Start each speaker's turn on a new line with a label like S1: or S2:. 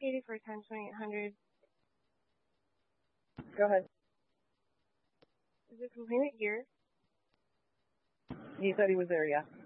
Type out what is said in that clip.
S1: Katie for 10-2800.
S2: Go ahead.
S1: Is the complainant here?
S2: He said he was there, yeah.